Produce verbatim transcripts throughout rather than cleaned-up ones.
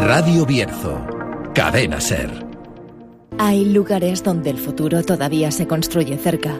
Radio Bierzo, Cadena SER. Hay lugares donde el futuro todavía se construye cerca.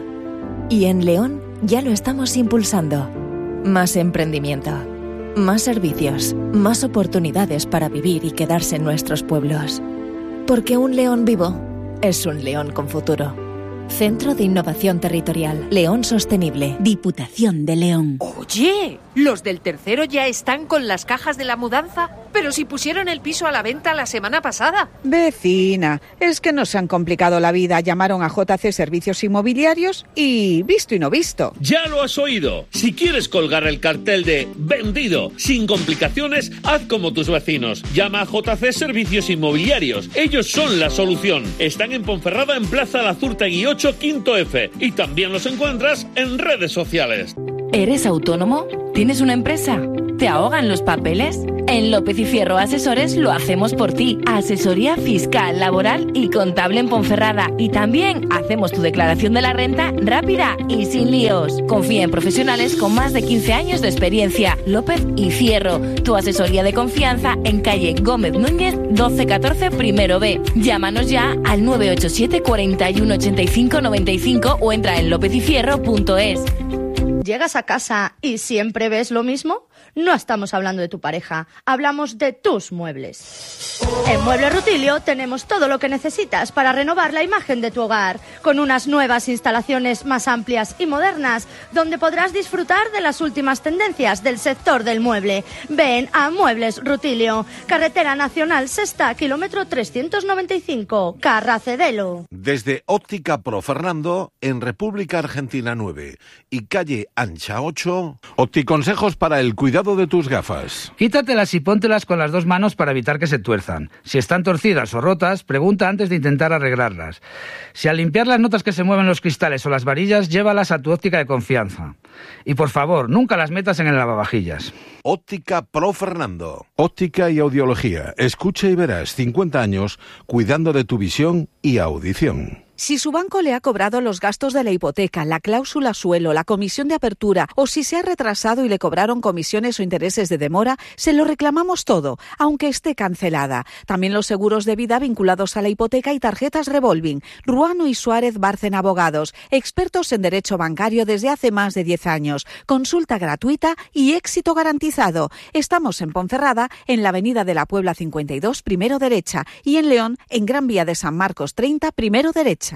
Y en León ya lo estamos impulsando. Más emprendimiento, más servicios, más oportunidades para vivir y quedarse en nuestros pueblos. Porque un León vivo es un León con futuro. Centro de Innovación Territorial, León Sostenible, Diputación de León. Oye, ¿los del tercero ya están con las cajas de la mudanza? Pero si pusieron el piso a la venta la semana pasada. Vecina, es que nos han complicado la vida. Llamaron a J C Servicios Inmobiliarios y visto y no visto. Ya lo has oído. Si quieres colgar el cartel de vendido sin complicaciones, haz como tus vecinos. Llama a J C Servicios Inmobiliarios. Ellos son la solución. Están en Ponferrada, en Plaza Lazurtegui ocho, quinto F. Y también los encuentras en redes sociales. ¿Eres autónomo? ¿Tienes una empresa? ¿Te ahogan los papeles? En López y Fierro Asesores lo hacemos por ti. Asesoría fiscal, laboral y contable en Ponferrada. Y también hacemos tu declaración de la renta rápida y sin líos. Confía en profesionales con más de quince años de experiencia. López y Fierro, tu asesoría de confianza en calle Gómez Núñez doce catorce primero B. Llámanos ya al nueve ocho siete, cuatro uno, ocho cinco, nueve cinco o entra en lópez y fierro punto es. ¿Llegas a casa y siempre ves lo mismo? No estamos hablando de tu pareja, hablamos de tus muebles. En Muebles Rutilio tenemos todo lo que necesitas para renovar la imagen de tu hogar, con unas nuevas instalaciones más amplias y modernas, donde podrás disfrutar de las últimas tendencias del sector del mueble. Ven a Muebles Rutilio, Carretera Nacional Sexta, kilómetro trescientos noventa y cinco, Carracedelo. Desde Óptica Pro Fernando, en República Argentina nueve y calle Ancha ocho, Opticonsejos para el cuidado de tus gafas. Quítatelas y póntelas con las dos manos para evitar que se tuerzan. Si están torcidas o rotas, pregunta antes de intentar arreglarlas. Si al limpiar las notas que se mueven los cristales o las varillas, llévalas a tu óptica de confianza. Y por favor, nunca las metas en el lavavajillas. Óptica Pro Fernando. Óptica y audiología. Escucha y verás. cincuenta años cuidando de tu visión y audición. Si su banco le ha cobrado los gastos de la hipoteca, la cláusula suelo, la comisión de apertura o si se ha retrasado y le cobraron comisiones o intereses de demora, se lo reclamamos todo, aunque esté cancelada. También los seguros de vida vinculados a la hipoteca y tarjetas revolving. Ruano y Suárez Bárcena Abogados, expertos en derecho bancario desde hace más de diez años. Consulta gratuita y éxito garantizado. Estamos en Ponferrada, en la avenida de la Puebla cincuenta y dos, primero derecha, y en León, en Gran Vía de San Marcos treinta, primero derecha.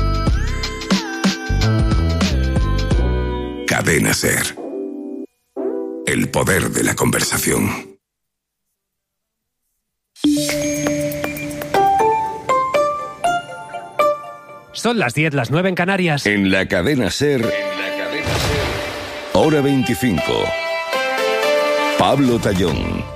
Cadena SER. El poder de la conversación. Son las diez, las nueve en Canarias. En la Cadena SER. En la Cadena SER. Hora veinticinco. Pablo Tallón.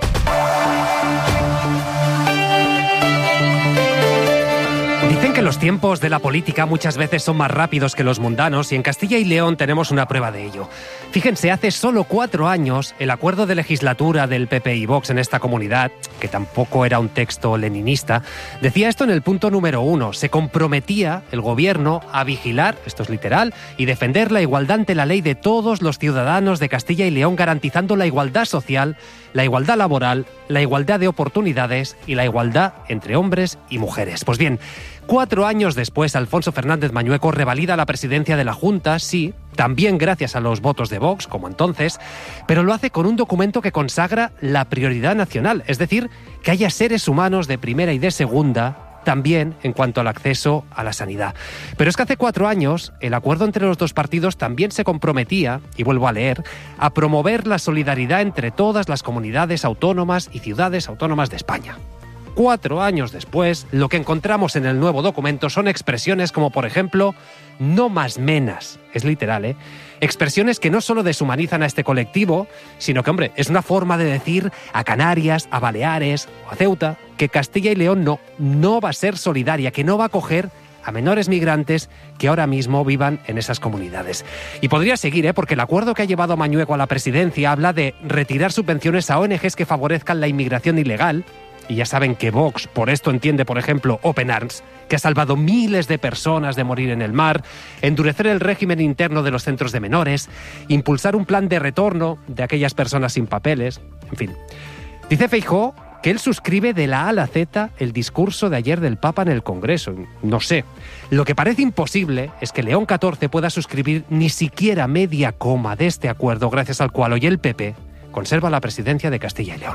Dicen que los tiempos de la política muchas veces son más rápidos que los mundanos y en Castilla y León tenemos una prueba de ello. Fíjense, hace solo cuatro años el acuerdo de legislatura del P P y Vox en esta comunidad, que tampoco era un texto leninista, decía esto en el punto número uno. Se comprometía el gobierno a vigilar, esto es literal, y defender la igualdad ante la ley de todos los ciudadanos de Castilla y León, garantizando la igualdad social, la igualdad laboral, la igualdad de oportunidades y la igualdad entre hombres y mujeres. Pues bien, cuatro años después, Alfonso Fernández Mañueco revalida la presidencia de la Junta, sí, también gracias a los votos de Vox, como entonces, pero lo hace con un documento que consagra la prioridad nacional, es decir, que haya seres humanos de primera y de segunda, también en cuanto al acceso a la sanidad. Pero es que hace cuatro años el acuerdo entre los dos partidos también se comprometía, y vuelvo a leer, a promover la solidaridad entre todas las comunidades autónomas y ciudades autónomas de España. Cuatro años después, lo que encontramos en el nuevo documento son expresiones como, por ejemplo, no más menas, es literal, ¿eh? Expresiones que no solo deshumanizan a este colectivo, sino que, hombre, es una forma de decir a Canarias, a Baleares o a Ceuta que Castilla y León no, no va a ser solidaria, que no va a acoger a menores migrantes que ahora mismo vivan en esas comunidades. Y podría seguir, ¿eh? Porque el acuerdo que ha llevado a Mañueco a la presidencia habla de retirar subvenciones a O N Ges que favorezcan la inmigración ilegal. Y ya saben que Vox por esto entiende, por ejemplo, Open Arms, que ha salvado miles de personas de morir en el mar, endurecer el régimen interno de los centros de menores, impulsar un plan de retorno de aquellas personas sin papeles, en fin. Dice Feijóo que él suscribe de la A a la Z el discurso de ayer del Papa en el Congreso. No sé. Lo que parece imposible es que León catorce pueda suscribir ni siquiera media coma de este acuerdo, gracias al cual hoy el P P conserva la presidencia de Castilla y León.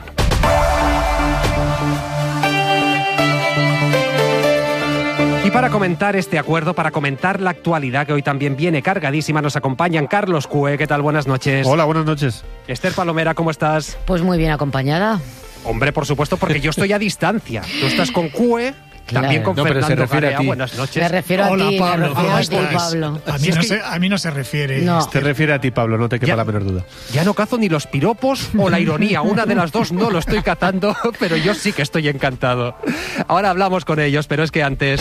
Y para comentar este acuerdo, para comentar la actualidad, que hoy también viene cargadísima, nos acompañan Carlos Cue. ¿Qué tal? Buenas noches. Hola, buenas noches. Esther Palomera, ¿cómo estás? Pues muy bien acompañada. Hombre, por supuesto, porque yo estoy a distancia. Tú estás con Cue, claro. También con no, Fernando pero se refiere Garea. a ti. Buenas noches. Me refiero a Hola, ti, Pablo, me refiero ¿cómo a ti, estás? Pablo. A mí, Si es no que... se, a mí no se refiere. No. Este... Te refiere a ti, Pablo, no te quepa Ya, la menor duda. Ya no cazo ni los piropos o la ironía. Una de las dos no lo estoy cazando, pero yo sí que estoy encantado. Ahora hablamos con ellos, pero es que antes...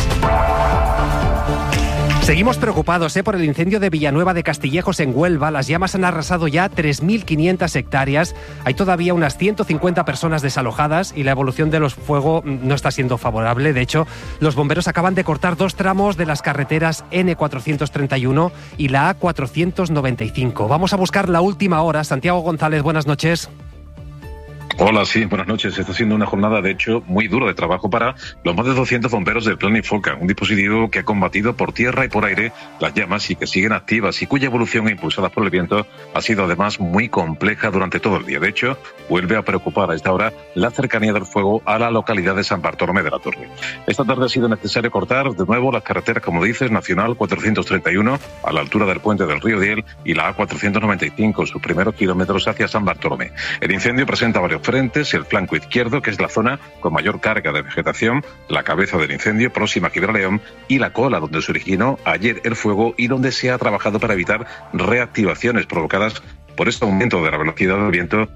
Seguimos preocupados ¿eh? por el incendio de Villanueva de Castillejos en Huelva. Las llamas han arrasado ya tres mil quinientas hectáreas. Hay todavía unas ciento cincuenta personas desalojadas y la evolución de los fuegos no está siendo favorable. De hecho, los bomberos acaban de cortar dos tramos de las carreteras ene cuatrocientos treinta y uno y la a cuatrocientos noventa y cinco. Vamos a buscar la última hora. Santiago González, buenas noches. Hola, sí, buenas noches. Está siendo una jornada, de hecho, muy dura de trabajo para los más de doscientos bomberos del Plan Infoca, un dispositivo que ha combatido por tierra y por aire las llamas y que siguen activas y cuya evolución impulsada por el viento ha sido además muy compleja durante todo el día. De hecho, vuelve a preocupar a esta hora la cercanía del fuego a la localidad de San Bartolomé de la Torre. Esta tarde ha sido necesario cortar de nuevo las carreteras, como dices, Nacional cuatrocientos treinta y uno a la altura del puente del Río Diel y la a cuatrocientos noventa y cinco, sus primeros kilómetros hacia San Bartolomé. El incendio presenta varios frentes: el flanco izquierdo, que es la zona con mayor carga de vegetación, la cabeza del incendio próxima a Gibraleón y la cola, donde se originó ayer el fuego y donde se ha trabajado para evitar reactivaciones provocadas por este aumento de la velocidad del viento,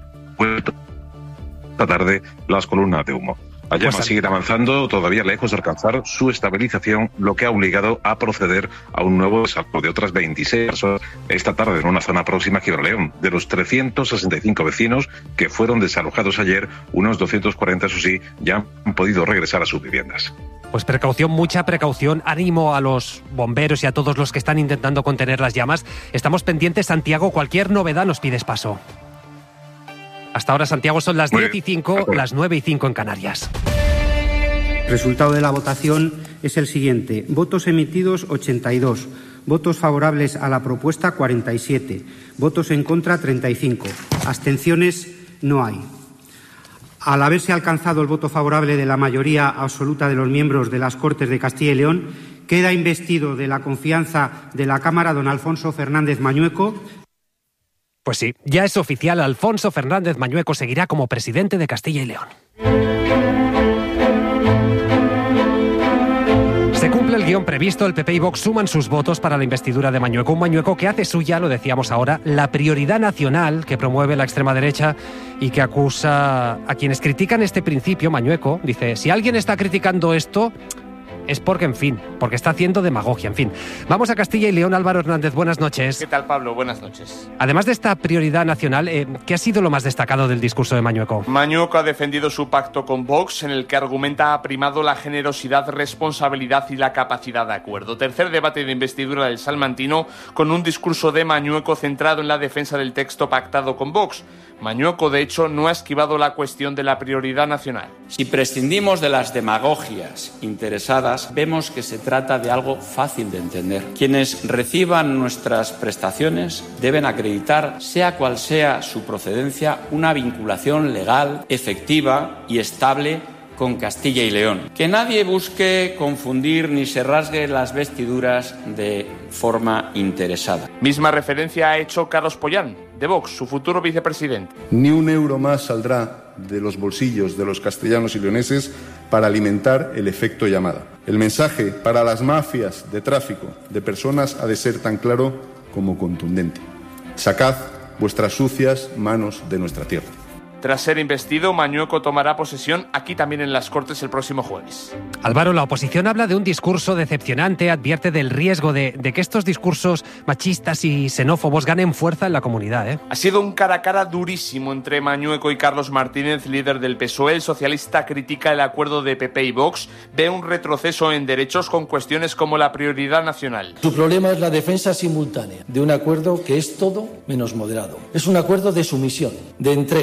esta tarde las columnas de humo. Las llamas pues, siguen avanzando, todavía lejos de alcanzar su estabilización, lo que ha obligado a proceder a un nuevo desalojo de otras veintiséis personas esta tarde en una zona próxima a Gibraleón. De los trescientos sesenta y cinco vecinos que fueron desalojados ayer, unos doscientos cuarenta, eso sí, ya han podido regresar a sus viviendas. Pues precaución, mucha precaución. Ánimo a los bomberos y a todos los que están intentando contener las llamas. Estamos pendientes, Santiago, cualquier novedad nos pides paso. Hasta ahora, Santiago, son las diez y cinco, las nueve y cinco en Canarias. El resultado de la votación es el siguiente. Votos emitidos, ochenta y dos. Votos favorables a la propuesta, cuarenta y siete. Votos en contra, treinta y cinco. Abstenciones, no hay. Al haberse alcanzado el voto favorable de la mayoría absoluta de los miembros de las Cortes de Castilla y León, queda investido de la confianza de la Cámara don Alfonso Fernández Mañueco. Pues sí, ya es oficial, Alfonso Fernández Mañueco seguirá como presidente de Castilla y León. Se cumple el guión previsto, el P P y Vox suman sus votos para la investidura de Mañueco. Un Mañueco que hace suya, lo decíamos ahora, la prioridad nacional que promueve la extrema derecha y que acusa a quienes critican este principio. Mañueco dice, si alguien está criticando esto, es porque, en fin, porque está haciendo demagogia, en fin. Vamos a Castilla y León. Álvaro Hernández, buenas noches. ¿Qué tal, Pablo? Buenas noches. Además de esta prioridad nacional, eh, ¿qué ha sido lo más destacado del discurso de Mañueco? Mañueco ha defendido su pacto con Vox, en el que argumenta ha primado la generosidad, responsabilidad y la capacidad de acuerdo. Tercer debate de investidura del salmantino, con un discurso de Mañueco centrado en la defensa del texto pactado con Vox. Mañueco, de hecho, no ha esquivado la cuestión de la prioridad nacional. Si prescindimos de las demagogias interesadas, vemos que se trata de algo fácil de entender. Quienes reciban nuestras prestaciones deben acreditar, sea cual sea su procedencia, una vinculación legal, efectiva y estable con Castilla y León. Que nadie busque confundir ni se rasgue las vestiduras de forma interesada. Misma referencia ha hecho Carlos Pollán, de Vox, su futuro vicepresidente. Ni un euro más saldrá de los bolsillos de los castellanos y leoneses para alimentar el efecto llamada. El mensaje para las mafias de tráfico de personas ha de ser tan claro como contundente. Sacad vuestras sucias manos de nuestra tierra. Tras ser investido, Mañueco tomará posesión aquí también en las Cortes el próximo jueves. Álvaro, la oposición habla de un discurso decepcionante, advierte del riesgo de, de que estos discursos machistas y xenófobos ganen fuerza en la comunidad, ¿eh? Ha sido un cara a cara durísimo entre Mañueco y Carlos Martínez, líder del P S O E. El socialista critica el acuerdo de P P y Vox, ve un retroceso en derechos con cuestiones como la prioridad nacional. Su problema es la defensa simultánea de un acuerdo que es todo menos moderado. Es un acuerdo de sumisión, de entrega a los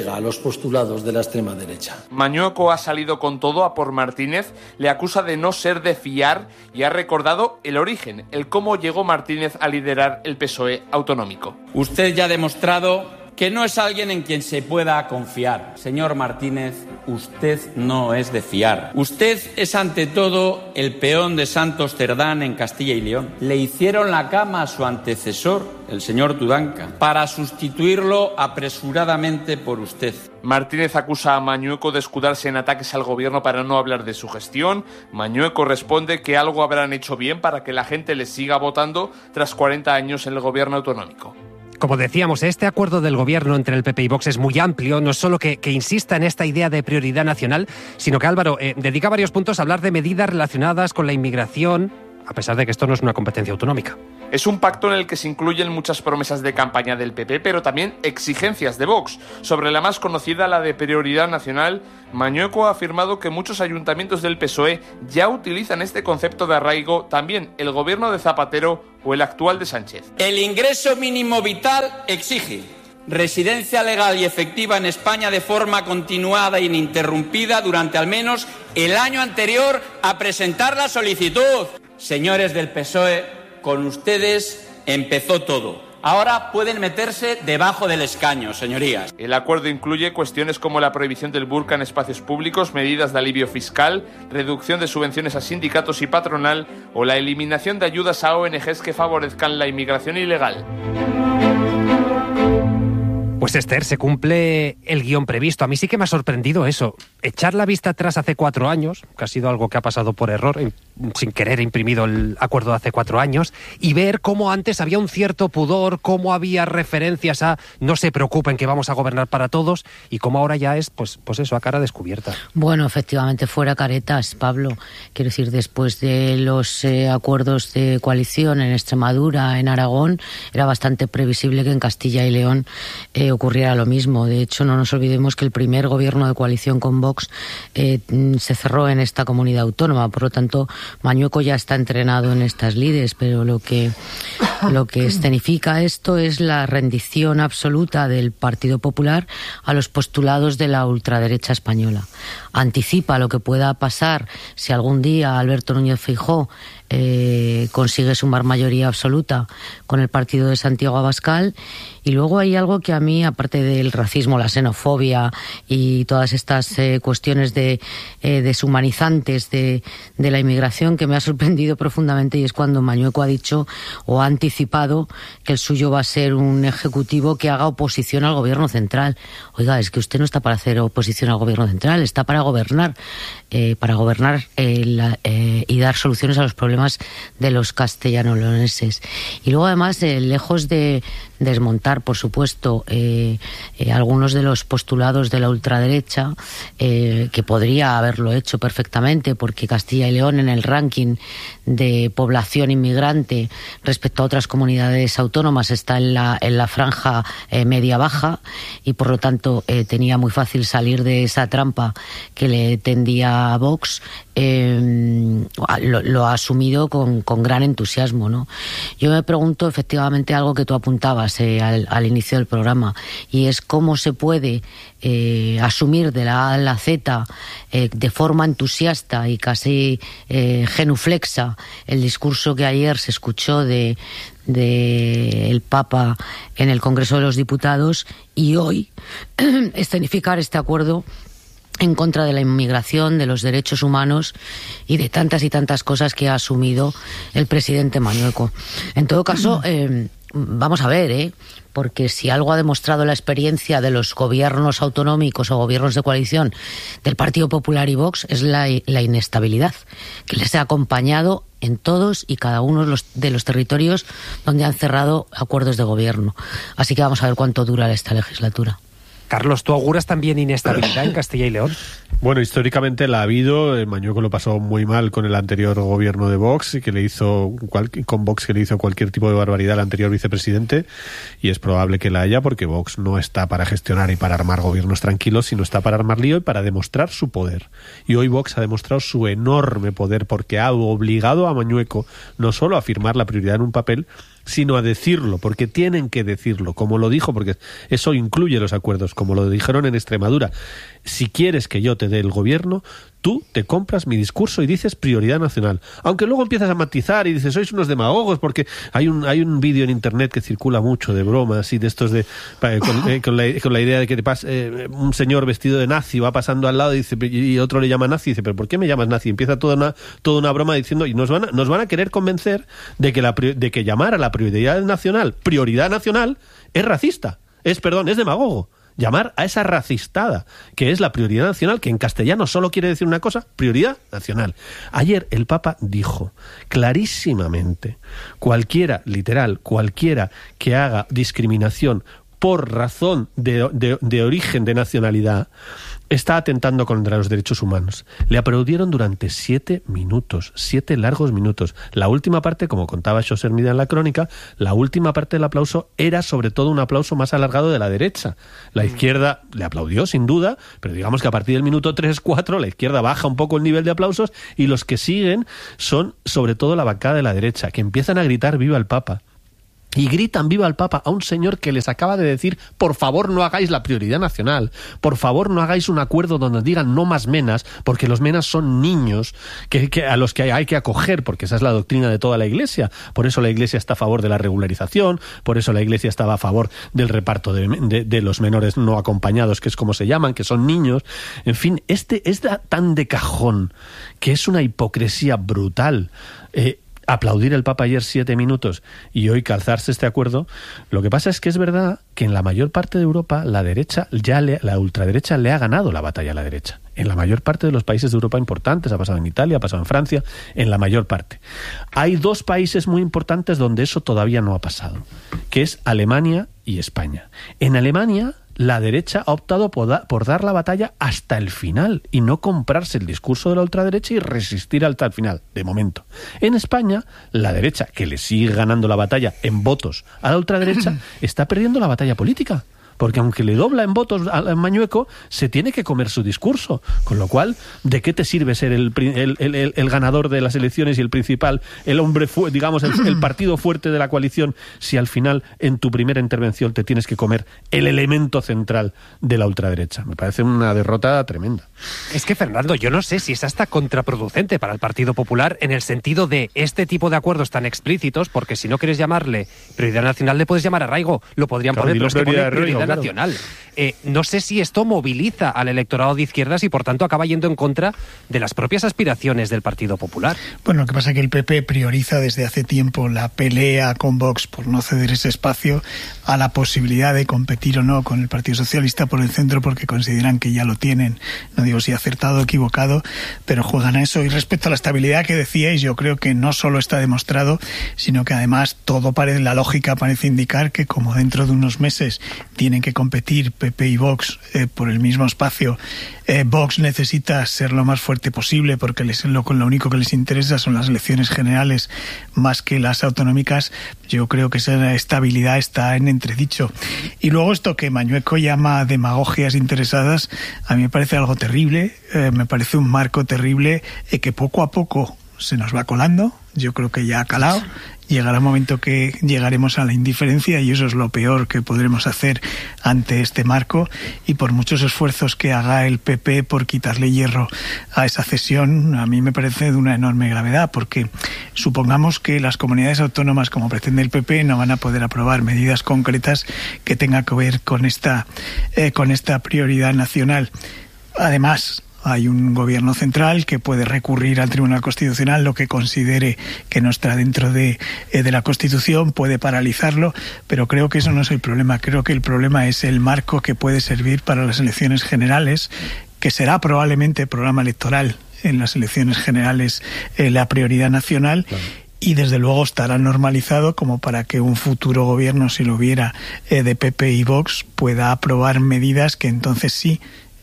postulados de la extrema derecha. Mañueco ha salido con todo a por Martínez, le acusa de no ser de fiar y ha recordado el origen, el cómo llegó Martínez a liderar el P S O E autonómico. Usted ya ha demostrado que no es alguien en quien se pueda confiar. Señor Martínez, usted no es de fiar. Usted es ante todo el peón de Santos Cerdán en Castilla y León. Le hicieron la cama a su antecesor, el señor Tudanca, para sustituirlo apresuradamente por usted. Martínez acusa a Mañueco de escudarse en ataques al gobierno para no hablar de su gestión. Mañueco responde que algo habrán hecho bien para que la gente les siga votando tras cuarenta años en el gobierno autonómico. Como decíamos, este acuerdo del gobierno entre el P P y Vox es muy amplio, no es solo que, que insista en esta idea de prioridad nacional, sino que Álvaro eh, dedica varios puntos a hablar de medidas relacionadas con la inmigración, a pesar de que esto no es una competencia autonómica. Es un pacto en el que se incluyen muchas promesas de campaña del P P, pero también exigencias de Vox. Sobre la más conocida, la de prioridad nacional, Mañueco ha afirmado que muchos ayuntamientos del P S O E ya utilizan este concepto de arraigo, también el gobierno de Zapatero o el actual de Sánchez. El ingreso mínimo vital exige residencia legal y efectiva en España de forma continuada e ininterrumpida durante al menos el año anterior a presentar la solicitud. Señores del P S O E, con ustedes empezó todo. Ahora pueden meterse debajo del escaño, señorías. El acuerdo incluye cuestiones como la prohibición del burka en espacios públicos, medidas de alivio fiscal, reducción de subvenciones a sindicatos y patronal o la eliminación de ayudas a O N Ges que favorezcan la inmigración ilegal. Pues Esther, se cumple el guión previsto. A mí sí que me ha sorprendido eso. Echar la vista atrás hace cuatro años, que ha sido algo que ha pasado por error, sin querer imprimido el acuerdo de hace cuatro años, y ver cómo antes había un cierto pudor, cómo había referencias a no se preocupen que vamos a gobernar para todos, y cómo ahora ya es, pues, pues eso, a cara descubierta. Bueno, efectivamente, fuera caretas, Pablo. Quiero decir, después de los eh, acuerdos de coalición en Extremadura, en Aragón, era bastante previsible que en Castilla y León eh, ocurriera lo mismo. De hecho, no nos olvidemos que el primer gobierno de coalición con Vox eh, se cerró en esta comunidad autónoma. Por lo tanto, Mañueco ya está entrenado en estas lides, pero lo que, lo que escenifica esto es la rendición absoluta del Partido Popular a los postulados de la ultraderecha española. Anticipa lo que pueda pasar si algún día Alberto Núñez Feijóo Eh, consigue sumar mayoría absoluta con el partido de Santiago Abascal. Y luego hay algo que a mí, aparte del racismo, la xenofobia y todas estas eh, cuestiones de eh, deshumanizantes de, de la inmigración, que me ha sorprendido profundamente, y es cuando Mañueco ha dicho o ha anticipado que el suyo va a ser un ejecutivo que haga oposición al gobierno central. Oiga, es que usted no está para hacer oposición al gobierno central, está para gobernar, eh, para gobernar eh, la, eh, y dar soluciones a los problemas de los castellano-leoneses. Y luego, además, eh, lejos de desmontar, por supuesto, eh, eh, algunos de los postulados de la ultraderecha, eh, que podría haberlo hecho perfectamente, porque Castilla y León, en el ranking de población inmigrante respecto a otras comunidades autónomas, está en la, en la franja eh, media-baja, y por lo tanto eh, tenía muy fácil salir de esa trampa que le tendía a Vox. Eh, lo, lo ha asumido con, con gran entusiasmo, ¿no? Yo me pregunto, efectivamente, algo que tú apuntabas eh, al, al inicio del programa, y es cómo se puede eh, asumir de la A a la Z eh, de forma entusiasta y casi eh, genuflexa el discurso que ayer se escuchó de, de el Papa en el Congreso de los Diputados, y hoy escenificar este acuerdo en contra de la inmigración, de los derechos humanos y de tantas y tantas cosas que ha asumido el presidente Mañueco. En todo caso, eh, vamos a ver, ¿eh? Porque si algo ha demostrado la experiencia de los gobiernos autonómicos o gobiernos de coalición del Partido Popular y Vox, es la, la inestabilidad que les ha acompañado en todos y cada uno de los, de los territorios donde han cerrado acuerdos de gobierno. Así que vamos a ver cuánto dura esta legislatura. Carlos, ¿tú auguras también inestabilidad en Castilla y León? Bueno, históricamente la ha habido. Mañueco lo pasó muy mal con el anterior gobierno de Vox, que le hizo con Vox que le hizo cualquier tipo de barbaridad al anterior vicepresidente, y es probable que la haya, porque Vox no está para gestionar y para armar gobiernos tranquilos, sino está para armar lío y para demostrar su poder. Y hoy Vox ha demostrado su enorme poder, porque ha obligado a Mañueco no solo a firmar la prioridad en un papel, sino a decirlo, porque tienen que decirlo, como lo dijo, porque eso incluye los acuerdos, como lo dijeron en Extremadura. Si quieres que yo te dé el gobierno, tú te compras mi discurso y dices prioridad nacional. Aunque luego empiezas a matizar y dices, sois unos demagogos, porque hay un hay un vídeo en internet que circula mucho de bromas y de estos de con, eh, con, la, con la idea de que te pasa, eh, un señor vestido de nazi va pasando al lado y, dice, y otro le llama nazi y dice, pero ¿por qué me llamas nazi? Empieza toda una toda una broma diciendo, y nos van a, nos van a querer convencer de que la de que llamar a la prioridad nacional prioridad nacional es racista, es perdón, es demagogo. Llamar a esa racistada, que es la prioridad nacional, que en castellano solo quiere decir una cosa, prioridad nacional. Ayer el Papa dijo clarísimamente, cualquiera, literal, cualquiera que haga discriminación por razón de, de, de origen, de nacionalidad, está atentando contra los derechos humanos. Le aplaudieron durante siete minutos, siete largos minutos. La última parte, como contaba José Hermida en la crónica, la última parte del aplauso era sobre todo un aplauso más alargado de la derecha. La izquierda le aplaudió, sin duda, pero digamos que a partir del minuto tres cuatro la izquierda baja un poco el nivel de aplausos y los que siguen son sobre todo la bancada de la derecha, que empiezan a gritar viva el Papa. Y gritan viva el Papa a un señor que les acaba de decir, por favor no hagáis la prioridad nacional, por favor no hagáis un acuerdo donde digan no más menas, porque los menas son niños que, que a los que hay que acoger, porque esa es la doctrina de toda la Iglesia. Por eso la Iglesia está a favor de la regularización, por eso la Iglesia estaba a favor del reparto de, de, de los menores no acompañados, que es como se llaman, que son niños. En fin, este es tan de cajón que es una hipocresía brutal. Eh, aplaudir el Papa ayer siete minutos y hoy calzarse este acuerdo. Lo que pasa es que es verdad que en la mayor parte de Europa la derecha, ya le, la ultraderecha le ha ganado la batalla a la derecha. En la mayor parte de los países de Europa importantes, ha pasado en Italia, ha pasado en Francia, en la mayor parte. Hay dos países muy importantes donde eso todavía no ha pasado, que es Alemania y España. En Alemania la derecha ha optado por, da, por dar la batalla hasta el final y no comprarse el discurso de la ultraderecha y resistir hasta el final, de momento. En España, la derecha, que le sigue ganando la batalla en votos a la ultraderecha, está perdiendo la batalla política. Porque aunque le dobla en votos al Mañueco, se tiene que comer su discurso. Con lo cual, ¿de qué te sirve ser el, el, el, el ganador de las elecciones y el principal, el hombre, fu- digamos, el, el partido fuerte de la coalición, si al final, en tu primera intervención, te tienes que comer el elemento central de la ultraderecha? Me parece una derrota tremenda. Es que, Fernando, yo no sé si es hasta contraproducente para el Partido Popular en el sentido de este tipo de acuerdos tan explícitos, porque si no quieres llamarle prioridad nacional, le puedes llamar arraigo. Lo podrían Claro, poner, pero es que prioridad pone prioridad Claro. nacional. Eh, no sé si esto moviliza al electorado de izquierdas y por tanto acaba yendo en contra de las propias aspiraciones del Partido Popular. Bueno, lo que pasa es que el P P prioriza desde hace tiempo la pelea con Vox por no ceder ese espacio a la posibilidad de competir o no con el Partido Socialista por el centro, porque consideran que ya lo tienen. No digo si acertado o equivocado, pero juegan a eso. Y respecto a la estabilidad que decíais, yo creo que no solo está demostrado, sino que además todo parece, la lógica parece indicar que como dentro de unos meses tienen que competir P P y Vox eh, por el mismo espacio, eh, Vox necesita ser lo más fuerte posible porque les, lo, lo único que les interesa son las elecciones generales más que las autonómicas. Yo creo que esa estabilidad está en entredicho. Y luego esto que Mañueco llama demagogias interesadas, a mí me parece algo terrible, eh, me parece un marco terrible eh, que poco a poco se nos va colando. Yo creo que ya ha calado. Llegará un momento que llegaremos a la indiferencia y eso es lo peor que podremos hacer ante este marco, y por muchos esfuerzos que haga el P P por quitarle hierro a esa cesión, a mí me parece de una enorme gravedad, porque supongamos que las comunidades autónomas, como pretende el P P, no van a poder aprobar medidas concretas que tengan que ver con esta, eh, con esta prioridad nacional. Además, hay un gobierno central que puede recurrir al Tribunal Constitucional lo que considere que no está dentro de, eh, de la Constitución, puede paralizarlo, pero creo que eso no es el problema. Creo que el problema es el marco que puede servir para las elecciones generales, que será probablemente programa electoral en las elecciones generales eh, la prioridad nacional. Claro. Y desde luego estará normalizado como para que un futuro gobierno, si lo hubiera, eh, de P P y Vox, pueda aprobar medidas que entonces sí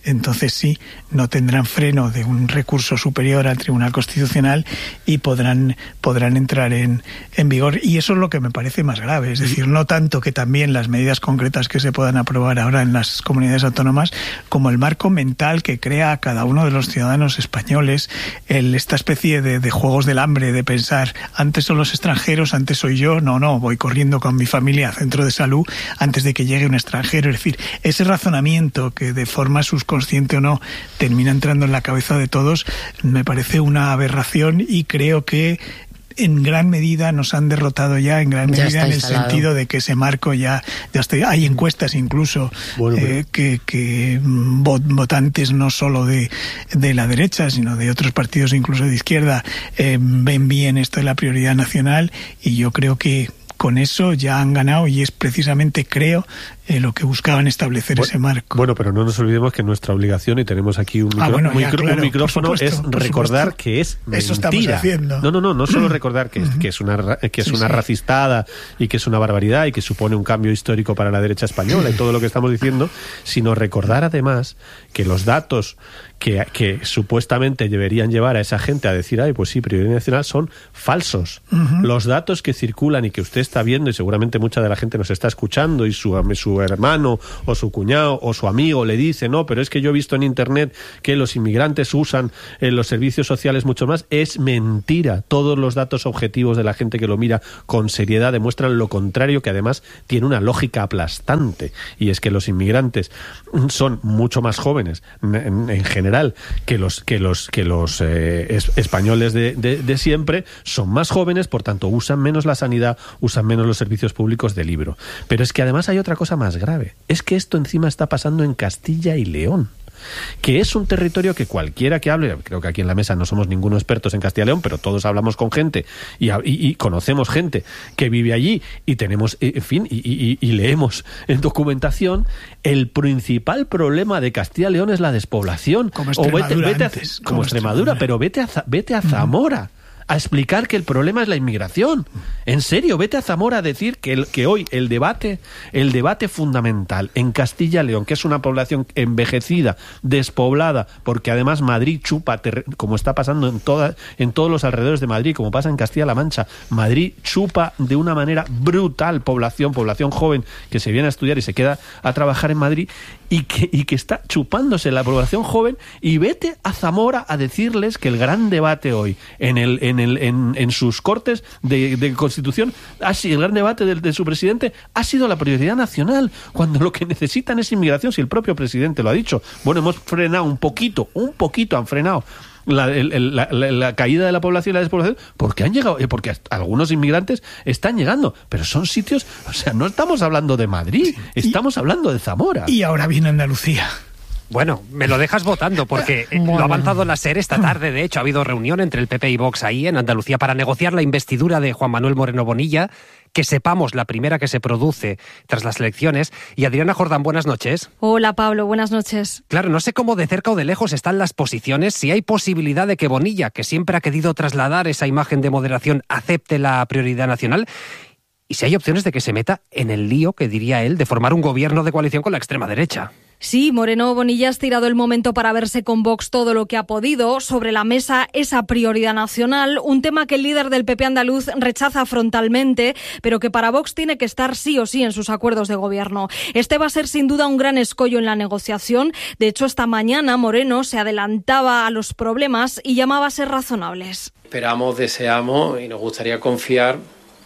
entonces sí, no tendrán freno de un recurso superior al Tribunal Constitucional y podrán, podrán entrar en, en vigor. Y eso es lo que me parece más grave, es decir, no tanto que también las medidas concretas que se puedan aprobar ahora en las comunidades autónomas, como el marco mental que crea a cada uno de los ciudadanos españoles, el, esta especie de, de juegos del hambre, de pensar, antes son los extranjeros, antes soy yo, no, no, voy corriendo con mi familia al centro de salud antes de que llegue un extranjero. Es decir, ese razonamiento que de forma subconsciente o no termina entrando en la cabeza de todos, me parece una aberración y creo que en gran medida nos han derrotado ya, en gran medida en el instalado. Sentido de que ese marco ya, ya está, hay encuestas incluso bueno, eh, que, que votantes no solo de, de la derecha, sino de otros partidos incluso de izquierda, eh, ven bien esto de la prioridad nacional, y yo creo que con eso ya han ganado, y es precisamente, creo, eh, lo que buscaban establecer bueno, ese marco. Bueno, pero no nos olvidemos que nuestra obligación, y tenemos aquí un, micro, ah, bueno, un, ya, micro, claro, un micrófono, es recordar que es mentira. Eso estamos haciendo. No, no, no, no solo recordar que, uh-huh. que es una, que es sí, una sí. racistada y que es una barbaridad y que supone un cambio histórico para la derecha española y todo lo que estamos diciendo, sino recordar además que los datos que, que supuestamente deberían llevar a esa gente a decir, ay, pues sí, prioridad nacional, son falsos. Uh-huh. Los datos que circulan y que usted está viendo, y seguramente mucha de la gente nos está escuchando, y su, su hermano o su cuñado o su amigo le dice, no, pero es que yo he visto en internet que los inmigrantes usan eh, los servicios sociales mucho más, es mentira. Todos los datos objetivos de la gente que lo mira con seriedad demuestran lo contrario, que además tiene una lógica aplastante, y es que los inmigrantes son mucho más jóvenes en, en general que los que los que los eh, es, españoles de, de, de siempre, son más jóvenes, por tanto usan menos la sanidad, usan menos los servicios públicos de libro. Pero es que además hay otra cosa más grave, es que esto encima está pasando en Castilla y León, que es un territorio que cualquiera que hable, creo que aquí en la mesa no somos ninguno expertos en Castilla y León, pero todos hablamos con gente y, y, y conocemos gente que vive allí, y tenemos, en fin, y, y, y leemos en documentación. El principal problema de Castilla y León es la despoblación. Como Extremadura, o vete, vete a, antes, como, como Extremadura, Extremadura, pero vete a, vete a Zamora. Uh-huh. A explicar que el problema es la inmigración. En serio, vete a Zamora a decir que, el, que hoy el debate, el debate fundamental en Castilla y León, que es una población envejecida, despoblada, porque además Madrid chupa, como está pasando en, toda, en todos los alrededores de Madrid, como pasa en Castilla-La Mancha, Madrid chupa de una manera brutal población, población joven que se viene a estudiar y se queda a trabajar en Madrid, y que, y que está chupándose la población joven, y vete a Zamora a decirles que el gran debate hoy en el en el en, en sus cortes de, de Constitución, ha sido el gran debate de, de su presidente, ha sido la prioridad nacional, cuando lo que necesitan es inmigración, si el propio presidente lo ha dicho. Bueno, hemos frenado un poquito, un poquito han frenado La, el, la, la, la caída de la población y la despoblación, porque han llegado, porque algunos inmigrantes están llegando, pero son sitios, o sea, no estamos hablando de Madrid, sí. estamos y, hablando de Zamora. Y ahora viene Andalucía. Bueno, me lo dejas votando, porque bueno. lo ha avanzado la SER esta tarde. De hecho, ha habido reunión entre el P P y Vox ahí en Andalucía para negociar la investidura de Juan Manuel Moreno Bonilla, que sepamos la primera que se produce tras las elecciones. Y Adriana Jordán, buenas noches. Hola Pablo, buenas noches. Claro, no sé cómo de cerca o de lejos están las posiciones, si hay posibilidad de que Bonilla, que siempre ha querido trasladar esa imagen de moderación, acepte la prioridad nacional, y si hay opciones de que se meta en el lío, que diría él, de formar un gobierno de coalición con la extrema derecha. Sí, Moreno Bonilla ha estirado el momento para verse con Vox todo lo que ha podido. Sobre la mesa esa prioridad nacional, un tema que el líder del P P andaluz rechaza frontalmente, pero que para Vox tiene que estar sí o sí en sus acuerdos de gobierno. Este va a ser sin duda un gran escollo en la negociación. De hecho, esta mañana Moreno se adelantaba a los problemas y llamaba a ser razonables. Esperamos, deseamos y nos gustaría confiar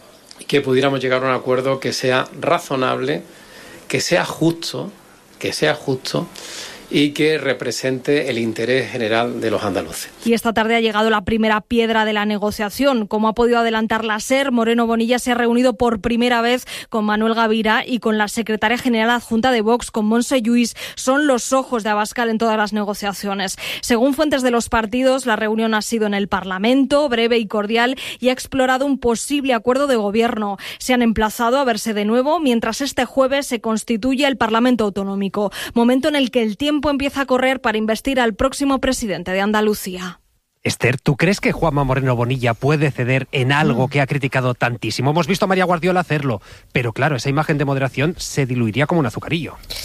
que pudiéramos llegar a un acuerdo que sea razonable, que sea justo, que sea justo y que represente el interés general de los andaluces. Y esta tarde ha llegado la primera piedra de la negociación. Como ha podido adelantar la SER, Moreno Bonilla se ha reunido por primera vez con Manuel Gavira y con la secretaria general adjunta de Vox, con Montse Lluís. Son los ojos de Abascal en todas las negociaciones. Según fuentes de los partidos, la reunión ha sido en el Parlamento, breve y cordial, y ha explorado un posible acuerdo de gobierno. Se han emplazado a verse de nuevo mientras este jueves se constituye el Parlamento Autonómico, momento en el que el tiempo empieza a correr para investir al próximo presidente de Andalucía. Esther, ¿tú crees que Juanma Moreno Bonilla puede ceder en algo que ha criticado tantísimo? Hemos visto a María Guardiola hacerlo, pero claro, esa imagen de moderación se diluiría como un azucarillo.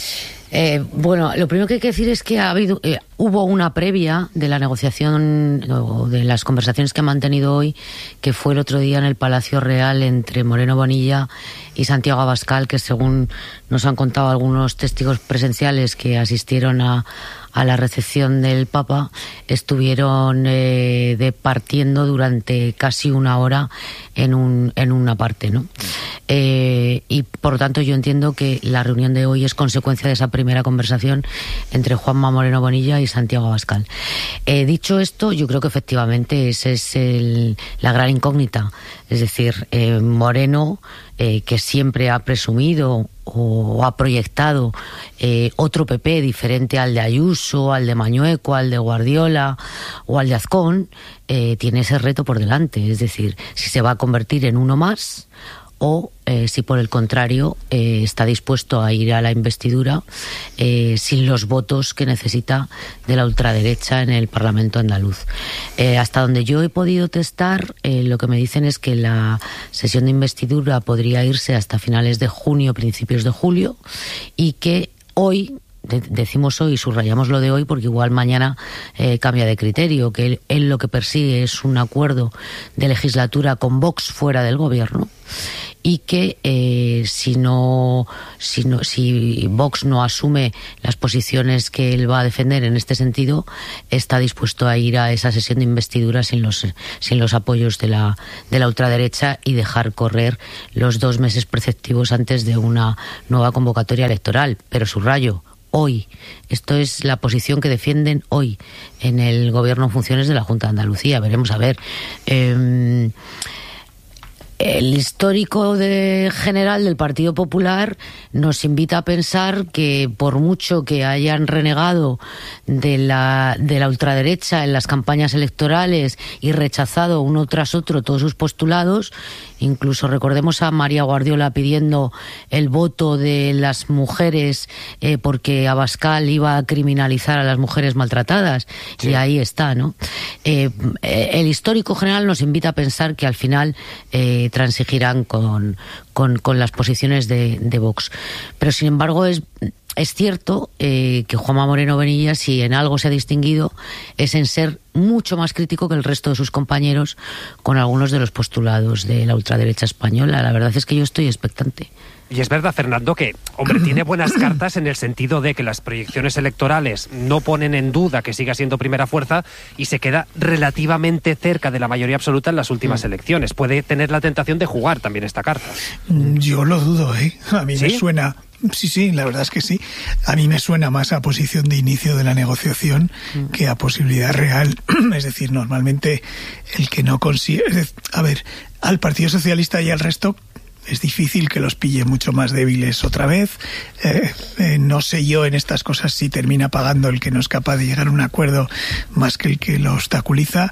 Eh, bueno, lo primero que hay que decir es que ha habido, eh, hubo una previa de la negociación o de las conversaciones que han mantenido hoy, que fue el otro día en el Palacio Real entre Moreno Bonilla y Santiago Abascal, que según nos han contado algunos testigos presenciales que asistieron a, a la recepción del Papa, estuvieron eh, departiendo durante casi una hora en un en una parte, ¿no? Eh, y por lo tanto yo entiendo que la reunión de hoy es consecuencia de esa primera conversación entre Juanma Moreno Bonilla y Santiago Abascal. Eh, dicho esto, yo creo que efectivamente esa es el, la gran incógnita. Es decir, eh, Moreno, eh, que siempre ha presumido o ha proyectado eh, otro P P diferente al de Ayuso, al de Mañueco, al de Guardiola o al de Azcón, eh, tiene ese reto por delante. Es decir, si se va a convertir en uno más o eh, si por el contrario eh, está dispuesto a ir a la investidura eh, sin los votos que necesita de la ultraderecha en el Parlamento andaluz. Eh, hasta donde yo he podido testar, eh, lo que me dicen es que la sesión de investidura podría irse hasta finales de junio, principios de julio, y que hoy, decimos hoy, subrayamos lo de hoy porque igual mañana eh, cambia de criterio, que él, él lo que persigue es un acuerdo de legislatura con Vox fuera del gobierno, y que eh, si no si no si Vox no asume las posiciones que él va a defender en este sentido, está dispuesto a ir a esa sesión de investidura sin los sin los apoyos de la de la ultraderecha y dejar correr los dos meses preceptivos antes de una nueva convocatoria electoral. Pero subrayo, hoy. Esto es la posición que defienden hoy en el gobierno en funciones de la Junta de Andalucía. Veremos a ver. Eh, el histórico de general del Partido Popular nos invita a pensar que por mucho que hayan renegado de la, de la ultraderecha en las campañas electorales y rechazado uno tras otro todos sus postulados, incluso recordemos a María Guardiola pidiendo el voto de las mujeres eh, porque Abascal iba a criminalizar a las mujeres maltratadas, sí. Y ahí está, ¿no? Eh, el histórico general nos invita a pensar que al final eh, transigirán con, con, con las posiciones de, de Vox. Pero sin embargo es... Es cierto eh, que Juanma Moreno Bonilla, si en algo se ha distinguido, es en ser mucho más crítico que el resto de sus compañeros con algunos de los postulados de la ultraderecha española. La verdad es que yo estoy expectante. Y es verdad, Fernando, que, hombre, tiene buenas cartas en el sentido de que las proyecciones electorales no ponen en duda que siga siendo primera fuerza y se queda relativamente cerca de la mayoría absoluta en las últimas mm. elecciones. Puede tener la tentación de jugar también esta carta. Yo lo dudo, ¿eh? A mí ¿Sí? me suena... Sí, sí, la verdad es que sí. A mí me suena más a posición de inicio de la negociación mm. que a posibilidad real. Es decir, normalmente el que no consigue... A ver, al Partido Socialista y al resto... es difícil que los pille mucho más débiles otra vez. Eh, eh, no sé yo en estas cosas si termina pagando el que no es capaz de llegar a un acuerdo más que el que lo obstaculiza.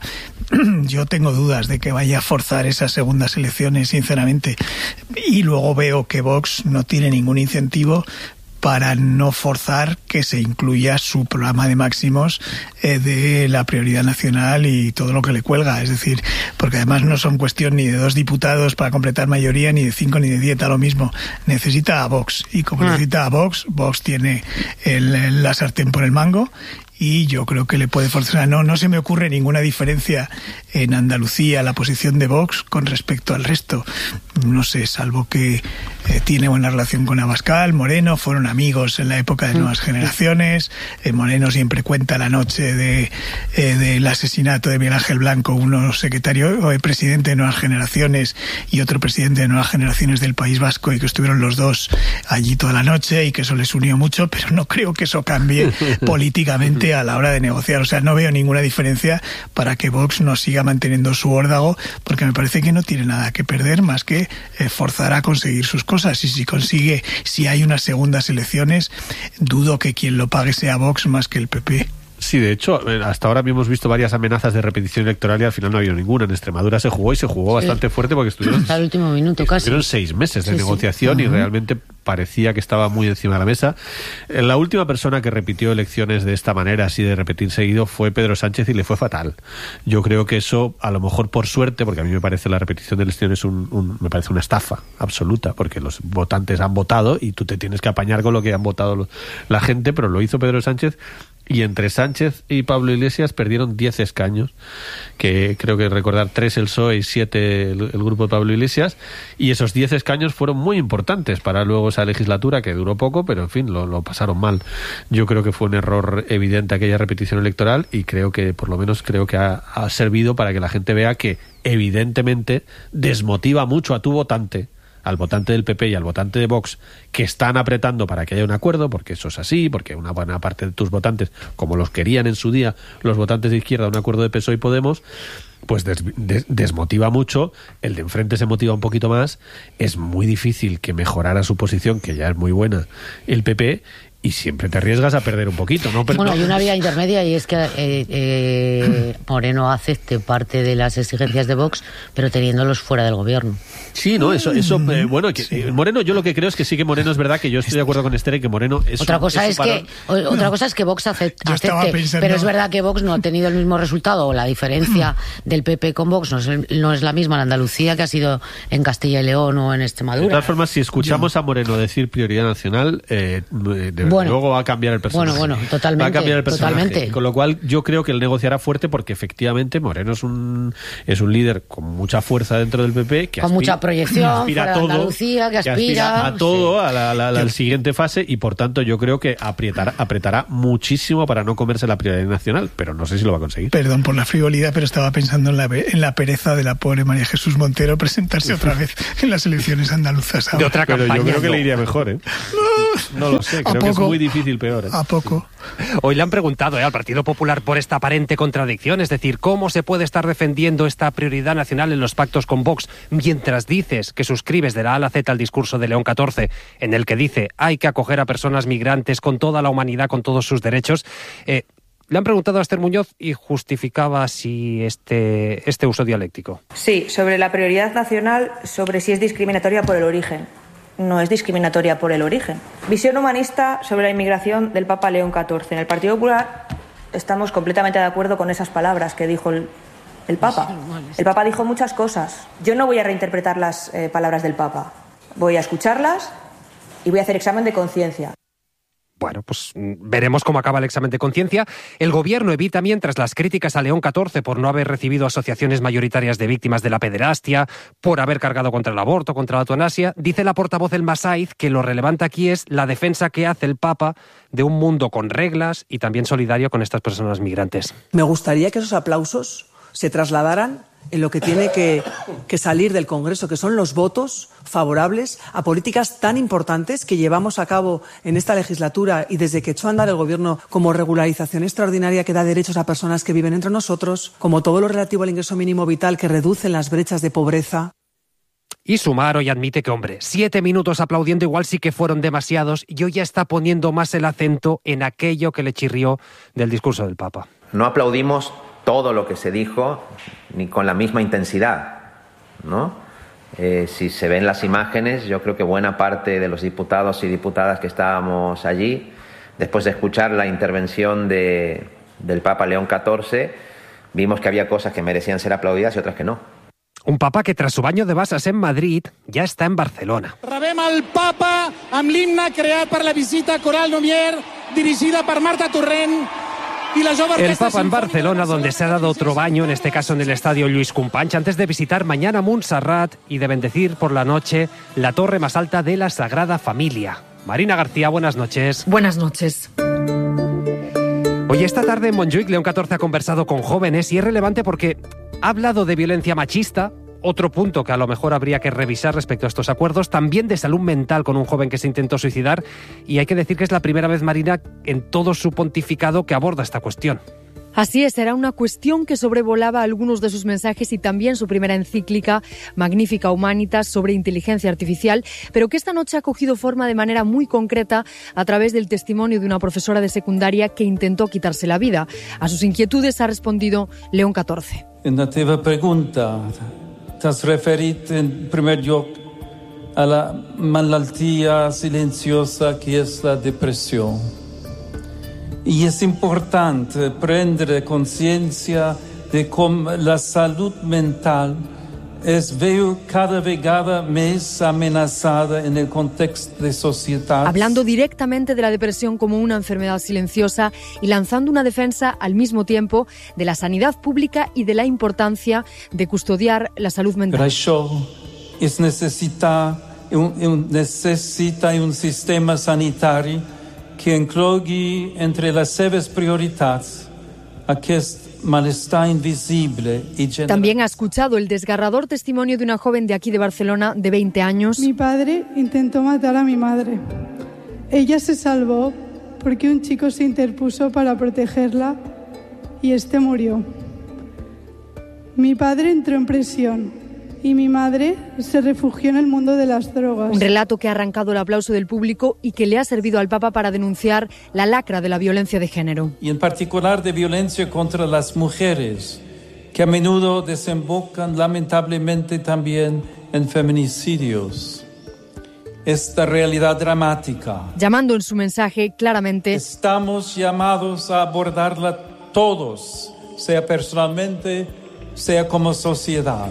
Yo tengo dudas de que vaya a forzar esas segundas elecciones, sinceramente. Y luego veo que Vox no tiene ningún incentivo para no forzar que se incluya su programa de máximos eh, de la prioridad nacional y todo lo que le cuelga. Es decir, porque además no son cuestión ni de dos diputados para completar mayoría, ni de cinco, ni de diez, a lo mismo. Necesita a Vox. Y como ah. necesita a Vox, Vox tiene el, el, la sartén por el mango. Y yo creo que le puede forzar. No, no se me ocurre ninguna diferencia en Andalucía la posición de Vox con respecto al resto. No sé, salvo que eh, tiene buena relación con Abascal. Moreno fueron amigos en la época de Nuevas Generaciones. Eh, Moreno siempre cuenta la noche de eh, del asesinato de Miguel Ángel Blanco, uno secretario o presidente de Nuevas Generaciones y otro presidente de Nuevas Generaciones del País Vasco, y que estuvieron los dos allí toda la noche y que eso les unió mucho, pero no creo que eso cambie políticamente a la hora de negociar. O sea, no veo ninguna diferencia para que Vox no siga manteniendo su órdago, porque me parece que no tiene nada que perder más que eh, forzar a conseguir sus cosas. Y si consigue, si hay unas segundas elecciones, dudo que quien lo pague sea Vox más que el P P. Sí, de hecho, hasta ahora hemos visto varias amenazas de repetición electoral y al final no ha habido ninguna. En Extremadura se jugó y se jugó sí. bastante fuerte porque estuvieron, hasta el último minuto casi. Estuvieron seis meses de sí, negociación sí. y uh-huh. realmente parecía que estaba muy encima de la mesa. La última persona que repitió elecciones de esta manera, así de repetir seguido, fue Pedro Sánchez y le fue fatal. Yo creo que eso, a lo mejor por suerte, porque a mí me parece la repetición de elecciones un, un, me parece una estafa absoluta, porque los votantes han votado y tú te tienes que apañar con lo que han votado los, la gente, pero lo hizo Pedro Sánchez. Y entre Sánchez y Pablo Iglesias perdieron diez escaños, que creo que recordar tres el P S O E y siete el, el grupo de Pablo Iglesias, y esos diez escaños fueron muy importantes para luego esa legislatura, que duró poco, pero en fin, lo, lo pasaron mal. Yo creo que fue un error evidente aquella repetición electoral y creo que, por lo menos, creo que ha, ha servido para que la gente vea que, evidentemente, desmotiva mucho a tu votante, al votante del P P y al votante de Vox, que están apretando para que haya un acuerdo, porque eso es así, porque una buena parte de tus votantes, como los querían en su día los votantes de izquierda, un acuerdo de P S O E y Podemos, pues des, des, desmotiva mucho, el de enfrente se motiva un poquito más, es muy difícil que mejorara su posición, que ya es muy buena, el P P, y siempre te arriesgas a perder un poquito, ¿no? Pero bueno, no. hay una vía intermedia y es que eh, eh, Moreno acepte parte de las exigencias de Vox, pero teniéndolos fuera del gobierno. Sí, no, eso, eso eh, bueno, que, eh, Moreno, yo lo que creo es que sí que Moreno es verdad que yo estoy de acuerdo con Esther en que Moreno es otra un, cosa es, es que o, otra cosa es que Vox acepte, acepte pensando... pero es verdad que Vox no ha tenido el mismo resultado, o la diferencia del P P con Vox no es, no es la misma en Andalucía que ha sido en Castilla y León o en Extremadura. De todas formas, si escuchamos yo... a Moreno decir prioridad nacional, eh, de, bueno, luego va a cambiar el personaje. Bueno, bueno, totalmente. Va a cambiar el personaje. Totalmente. Con lo cual, yo creo que él negociará fuerte porque efectivamente Moreno es un es un líder con mucha fuerza dentro del P P, que con aspira, mucha proyección, aspira a todo, Andalucía, que aspira, que aspira a todo, sí. a la, la, la, la siguiente fase, y por tanto yo creo que apretará, apretará muchísimo para no comerse la prioridad nacional, pero no sé si lo va a conseguir. Perdón por la frivolidad, pero estaba pensando en la, en la pereza de la pobre María Jesús Montero presentarse otra vez en las elecciones andaluzas. De otra pero campaña, yo creo que no. le iría mejor, ¿eh? No, no lo sé, creo que es muy difícil peor, ¿eh? A poco. Hoy le han preguntado ¿eh? al Partido Popular por esta aparente contradicción, es decir, ¿cómo se puede estar defendiendo esta prioridad nacional en los pactos con Vox mientras dices que suscribes de la A a la Z al discurso de León catorce, en el que dice hay que acoger a personas migrantes con toda la humanidad, con todos sus derechos? Eh, le han preguntado a Esther Muñoz y justificaba así este, este uso dialéctico. Sí, sobre la prioridad nacional, sobre si es discriminatoria por el origen. No es discriminatoria por el origen. Visión humanista sobre la inmigración del Papa León catorce. En el Partido Popular estamos completamente de acuerdo con esas palabras que dijo el, el Papa. El Papa dijo muchas cosas. Yo no voy a reinterpretar las eh, palabras del Papa. Voy a escucharlas y voy a hacer examen de conciencia. Bueno, pues veremos cómo acaba el examen de conciencia. El gobierno evita mientras las críticas a León catorce por no haber recibido asociaciones mayoritarias de víctimas de la pederastia, por haber cargado contra el aborto, contra la eutanasia. Dice la portavoz El Masaiz que lo relevante aquí es la defensa que hace el Papa de un mundo con reglas y también solidario con estas personas migrantes. Me gustaría que esos aplausos se trasladaran en lo que tiene que, que salir del Congreso, que son los votos favorables a políticas tan importantes que llevamos a cabo en esta legislatura y desde que echó a andar el Gobierno, como regularización extraordinaria que da derechos a personas que viven entre nosotros, como todo lo relativo al ingreso mínimo vital que reduce las brechas de pobreza. Y Sumar hoy admite que, hombre, siete minutos aplaudiendo igual sí que fueron demasiados y hoy ya está poniendo más el acento en aquello que le chirrió del discurso del Papa. No aplaudimos todo lo que se dijo, ni con la misma intensidad, ¿no? Eh, si se ven las imágenes, yo creo que buena parte de los diputados y diputadas que estábamos allí, después de escuchar la intervención de, del Papa León catorce, vimos que había cosas que merecían ser aplaudidas y otras que no. Un papa que tras su baño de basas en Madrid ya está en Barcelona. Rebem el Papa amb l'himne creat per la visita Coral Nomier, dirigida per Marta Torrent. El Papa en Barcelona, donde se ha dado otro baño, en este caso en el estadio Lluís Companys, antes de visitar mañana Montserrat y de bendecir por la noche la torre más alta de la Sagrada Familia. Marina García, buenas noches. Buenas noches. Hoy esta tarde en Montjuïc, León catorce ha conversado con jóvenes y es relevante porque ha hablado de violencia machista, otro punto que a lo mejor habría que revisar respecto a estos acuerdos, también de salud mental con un joven que se intentó suicidar, y hay que decir que es la primera vez, Marina, en todo su pontificado que aborda esta cuestión. Así es, era una cuestión que sobrevolaba algunos de sus mensajes y también su primera encíclica, Magnificat Humanitas, sobre inteligencia artificial, pero que esta noche ha cogido forma de manera muy concreta a través del testimonio de una profesora de secundaria que intentó quitarse la vida. A sus inquietudes ha respondido León catorce. En la teva pregunta t'has referit en primer lloc a la malaltia silenciosa que es la depresión. Y es importante prendre conciencia de cómo la salud mental es veo cada vegada más amenazada en el contexto de sociedad. Hablando directamente de la depresión como una enfermedad silenciosa y lanzando una defensa al mismo tiempo de la sanidad pública y de la importancia de custodiar la salud mental. Per això es necessita un, un, necessita un sistema sanitari que inclogui entre les seves prioritats aquest malestar invisible y general. También ha escuchado el desgarrador testimonio de una joven de aquí de Barcelona de veinte años. Mi padre intentó matar a mi madre. Ella se salvó porque un chico se interpuso para protegerla y este murió. Mi padre entró en prisión y mi madre se refugió en el mundo de las drogas. Un relato que ha arrancado el aplauso del público y que le ha servido al Papa para denunciar la lacra de la violencia de género. Y en particular de violencia contra las mujeres, que a menudo desembocan lamentablemente también en feminicidios. Esta realidad dramática. Llamando en su mensaje claramente: estamos llamados a abordarla todos, sea personalmente, sea como sociedad.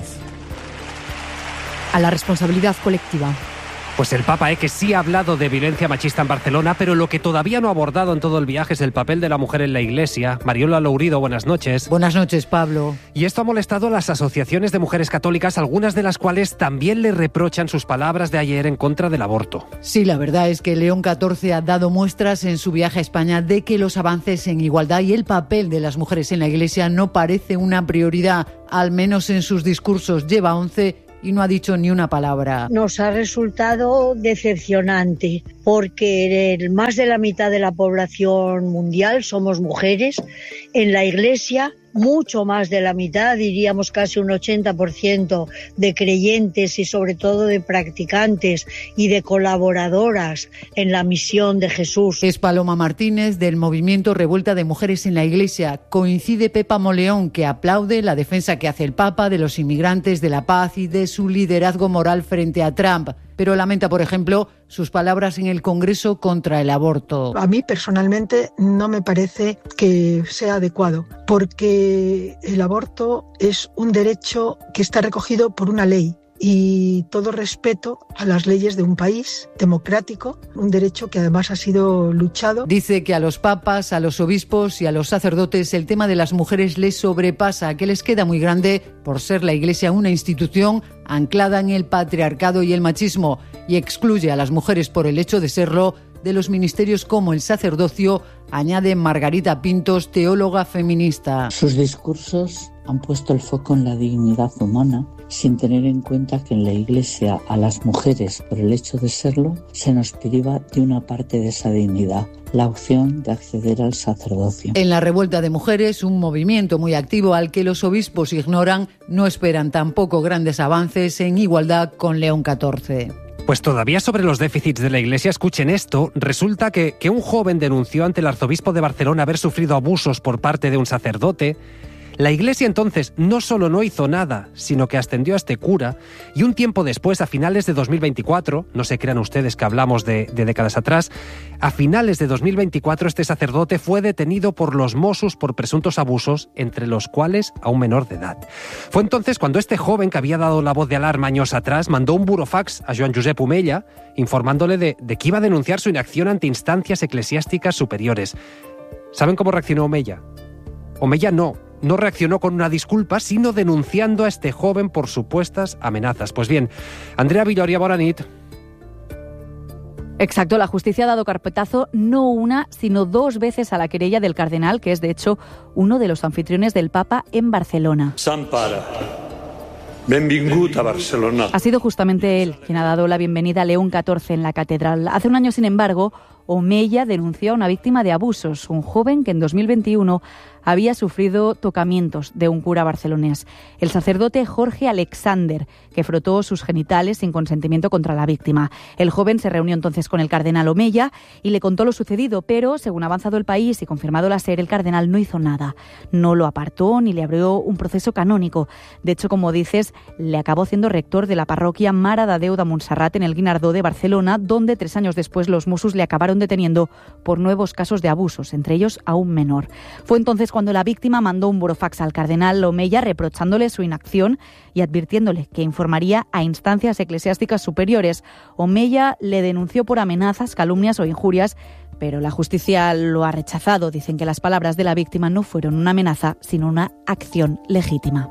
A la responsabilidad colectiva. Pues el Papa, ¿eh? que sí ha hablado de violencia machista en Barcelona, pero lo que todavía no ha abordado en todo el viaje es el papel de la mujer en la Iglesia. Mariola Lourido, buenas noches. Buenas noches, Pablo. Y esto ha molestado a las asociaciones de mujeres católicas, algunas de las cuales también le reprochan sus palabras de ayer en contra del aborto. Sí, la verdad es que León catorce ha dado muestras en su viaje a España de que los avances en igualdad y el papel de las mujeres en la Iglesia no parece una prioridad, al menos en sus discursos. Lleva once y no ha dicho ni una palabra. Nos ha resultado decepcionante porque más de la mitad de la población mundial somos mujeres. En la Iglesia, mucho más de la mitad, diríamos casi un ochenta por ciento de creyentes y sobre todo de practicantes y de colaboradoras en la misión de Jesús. Es Paloma Martínez del movimiento Revuelta de Mujeres en la Iglesia. Coincide Pepa Moleón, que aplaude la defensa que hace el Papa de los inmigrantes, de la paz y de su liderazgo moral frente a Trump. Pero lamenta, por ejemplo, sus palabras en el Congreso contra el aborto. A mí personalmente no me parece que sea adecuado, porque el aborto es un derecho que está recogido por una ley. Y todo respeto a las leyes de un país democrático, un derecho que además ha sido luchado. Dice que a los papas, a los obispos y a los sacerdotes el tema de las mujeres les sobrepasa, que les queda muy grande por ser la Iglesia una institución anclada en el patriarcado y el machismo, y excluye a las mujeres por el hecho de serlo de los ministerios como el sacerdocio, añade Margarita Pintos, teóloga feminista. Sus discursos han puesto el foco en la dignidad humana, sin tener en cuenta que en la Iglesia a las mujeres, por el hecho de serlo, se nos priva de una parte de esa dignidad, la opción de acceder al sacerdocio. En la Revuelta de Mujeres, un movimiento muy activo al que los obispos ignoran, no esperan tampoco grandes avances en igualdad con León catorce. Pues todavía sobre los déficits de la Iglesia, escuchen esto, resulta que, que un joven denunció ante el arzobispo de Barcelona haber sufrido abusos por parte de un sacerdote. La Iglesia entonces no solo no hizo nada, sino que ascendió a este cura, y un tiempo después, a finales de dos mil veinticuatro, no se crean ustedes que hablamos de, de décadas atrás, a finales de dos mil veinticuatro este sacerdote fue detenido por los Mossos por presuntos abusos, entre los cuales a un menor de edad. Fue entonces cuando este joven, que había dado la voz de alarma años atrás, mandó un burofax a Joan Josep Omella, informándole de, de que iba a denunciar su inacción ante instancias eclesiásticas superiores. ¿Saben cómo reaccionó Omella? Omella no. No reaccionó con una disculpa, sino denunciando a este joven por supuestas amenazas. Pues bien, Andrea Villoria, bona nit. Exacto, la justicia ha dado carpetazo no una, sino dos veces a la querella del cardenal, que es de hecho uno de los anfitriones del Papa en Barcelona. Sant Pare, benvingut a Barcelona. Ha sido justamente él quien ha dado la bienvenida a León catorce en la catedral. Hace un año, sin embargo, Omeya denunció a una víctima de abusos, un joven que en dos mil veintiuno había sufrido tocamientos de un cura barcelonés, el sacerdote Jorge Alexander, que frotó sus genitales sin consentimiento contra la víctima. El joven se reunió entonces con el cardenal Omeya y le contó lo sucedido, pero según ha avanzado el país y confirmado la SER, el cardenal no hizo nada. No lo apartó ni le abrió un proceso canónico. De hecho, como dices, le acabó siendo rector de la parroquia Mare de Déu de Montserrat en el Guinardó de Barcelona, donde tres años después los Mossos le acabaron deteniendo por nuevos casos de abusos, entre ellos a un menor. Fue entonces cuando la víctima mandó un burofax al cardenal Omeya reprochándole su inacción y advirtiéndole que informaría a instancias eclesiásticas superiores. Omeya le denunció por amenazas, calumnias o injurias, pero la justicia lo ha rechazado. Dicen que las palabras de la víctima no fueron una amenaza, sino una acción legítima.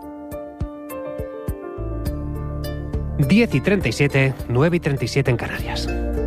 diez y treinta y siete, nueve y treinta y siete en Canarias.